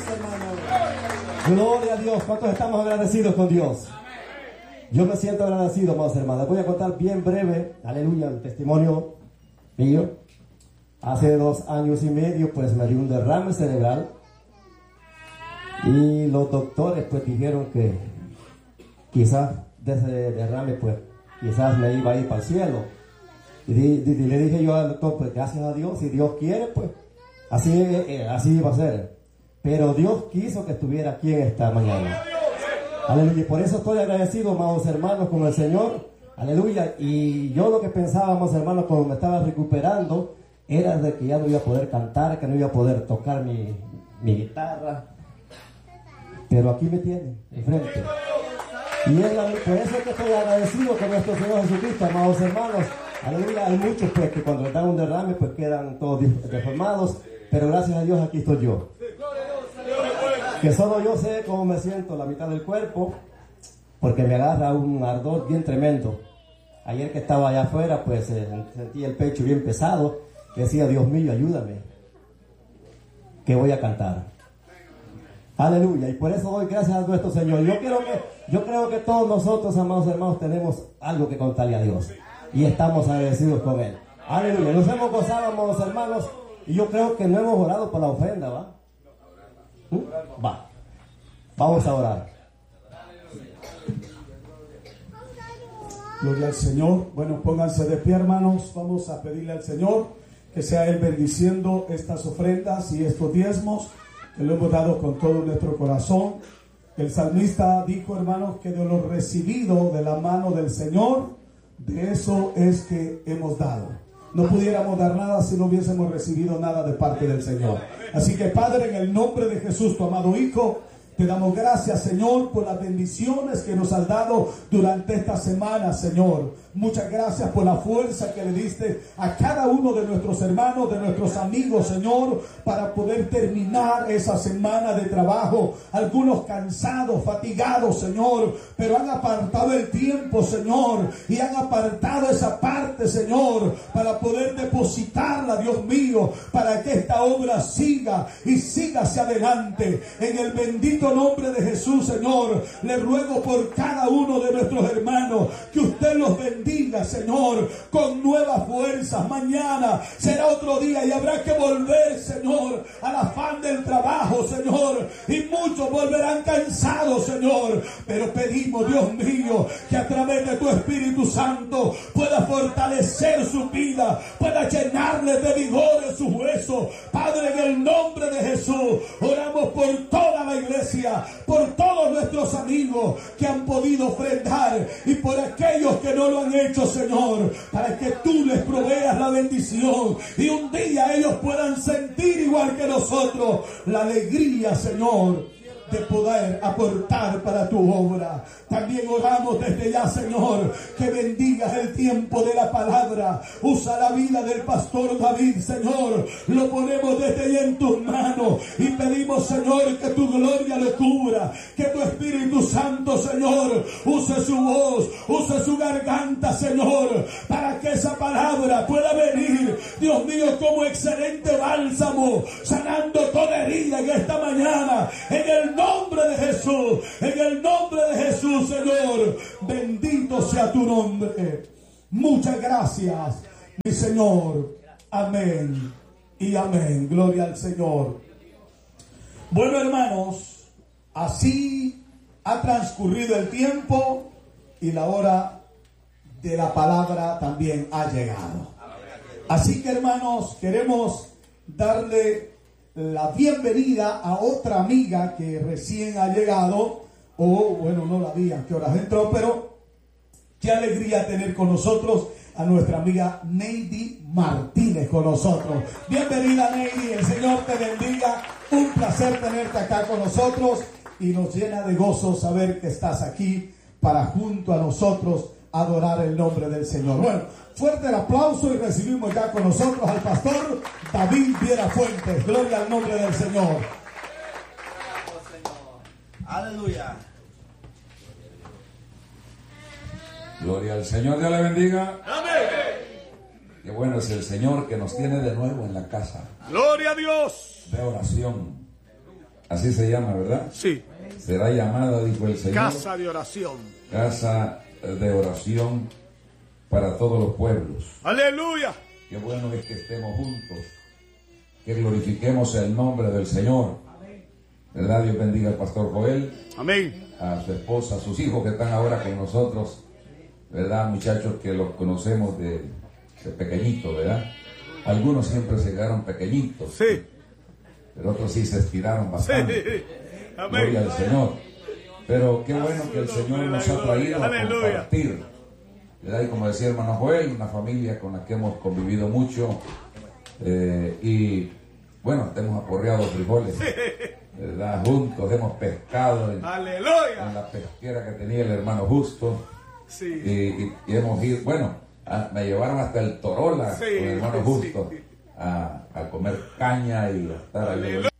Gloria a Dios. ¿Cuántos estamos agradecidos con Dios? Yo me siento agradecido, amados hermanos. Voy a contar bien breve, aleluya, el testimonio mío. Hace 2 años y medio, pues me dio un derrame cerebral. Y los doctores, pues dijeron que quizás de ese derrame, pues quizás me iba a ir para el cielo. Y le dije yo al doctor, pues gracias a Dios, si Dios quiere, pues así iba a ser. Pero Dios quiso que estuviera aquí en esta mañana. Aleluya. Y por eso estoy agradecido, amados hermanos, con el Señor. Aleluya. Y yo lo que pensaba, amados hermanos, cuando me estaba recuperando, era de que ya no iba a poder cantar, que no iba a poder tocar mi guitarra. Pero aquí me tiene, enfrente. Y por eso es que estoy agradecido con nuestro Señor Jesucristo, amados hermanos. Aleluya. Hay muchos pues que cuando les dan un derrame pues quedan todos deformados. Pero gracias a Dios aquí estoy yo. Que solo yo sé cómo me siento la mitad del cuerpo, porque me agarra un ardor bien tremendo. Ayer que estaba allá afuera, pues sentí el pecho bien pesado. Decía, Dios mío, ayúdame, que voy a cantar. Aleluya. Y por eso doy gracias a nuestro Señor. Yo creo que todos nosotros, amados hermanos, tenemos algo que contarle a Dios. Y estamos agradecidos con Él. Aleluya. Nos hemos gozado, amados hermanos. Y yo creo que no hemos orado por la ofrenda, ¿va? Va. Vamos a orar. Gloria al Señor. Bueno, pónganse de pie, hermanos. Vamos a pedirle al Señor que sea Él bendiciendo estas ofrendas y estos diezmos que lo hemos dado con todo nuestro corazón. El salmista dijo, hermanos, que de lo recibido de la mano del Señor, de eso es que hemos dado. No pudiéramos dar nada si no hubiésemos recibido nada de parte del Señor. Así que, Padre, en el nombre de Jesús, tu amado Hijo, te damos gracias, Señor, por las bendiciones que nos has dado durante esta semana, Señor. Muchas gracias por la fuerza que le diste a cada uno de nuestros hermanos, de nuestros amigos, Señor, para poder terminar esa semana de trabajo. Algunos cansados, fatigados, Señor, pero han apartado el tiempo, Señor, y han apartado esa parte, Señor, para poder depositarla, Dios mío, para que esta obra siga y siga hacia adelante. En el bendito nombre de Jesús, Señor, le ruego por cada uno de nuestros hermanos que usted los bendiga, Señor, con nuevas fuerzas. Mañana será otro día y habrá que volver, Señor, al afán del trabajo, Señor, y muchos volverán cansados, Señor, pero pedimos, Dios mío, que a través de tu Espíritu Santo pueda fortalecer su vida, pueda llenarle de vigor en sus huesos. Padre, en el nombre de Jesús, oramos por toda la iglesia, por todos nuestros amigos que han podido ofrendar y por aquellos que no lo han hecho, Señor, para que tú les proveas la bendición y un día ellos puedan sentir igual que nosotros la alegría, Señor, de poder aportar para tu obra. También oramos desde ya, Señor, que bendigas el tiempo de la palabra. Usa la vida del pastor David, Señor. Lo ponemos desde ya en tus manos y pedimos, Señor, que tu gloria lo cubra, que tu Espíritu Santo, Señor, use su voz, use su garganta, Señor, para que esa palabra pueda venir, Dios mío, como excelente bálsamo, sanando toda herida en esta mañana, en el nombre de Jesús, en el nombre de Jesús, Señor. Bendito sea tu nombre. Muchas gracias, mi Señor. Amén y amén. Gloria al Señor. Bueno, hermanos, así ha transcurrido el tiempo y la hora de la palabra también ha llegado. Así que, hermanos, queremos darle la bienvenida a otra amiga que recién ha llegado, o bueno, no la vi a qué horas entró, pero qué alegría tener con nosotros a nuestra amiga Neidy Martínez con nosotros. Bienvenida, Neidy, el Señor te bendiga, un placer tenerte acá con nosotros y nos llena de gozo saber que estás aquí para junto a nosotros adorar el nombre del Señor. Bueno, fuerte el aplauso y recibimos ya con nosotros al pastor David Viera Fuentes. Gloria al nombre del Señor. Aleluya. Gloria al Señor, Dios le bendiga. Amén. Qué bueno es el Señor que nos tiene de nuevo en la casa Gloria a Dios. de oración. Así se llama, ¿verdad? Sí. Será llamada, dijo el Señor, Casa de oración. casa de oración para todos los pueblos. Aleluya. Qué bueno es que estemos juntos, que glorifiquemos el nombre del Señor. ¿Verdad? Dios bendiga al pastor Joel. Amén. A su esposa, a sus hijos que están ahora con nosotros. ¿Verdad? Muchachos que los conocemos de pequeñitos, ¿verdad? Algunos siempre se quedaron pequeñitos. Sí. Pero otros sí se estiraron bastante. Sí. Amén. Gloria al Señor. Pero qué bueno que el Señor nos ha traído a compartir. ¿Verdad? Y como decía el hermano Joel, una familia con la que hemos convivido mucho. Y bueno, hemos aporreado frijoles. ¿Verdad? Juntos hemos pescado en la pesquera que tenía el hermano Justo. Sí. Y hemos ido, bueno, me llevaron hasta el Torola con el hermano Justo a comer caña y a estar ahí.